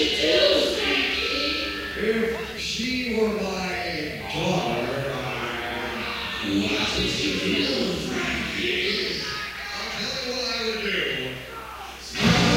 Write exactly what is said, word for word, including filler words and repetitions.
If she were my daughter, I... What would you do, Frankie? I'll tell you what I would do.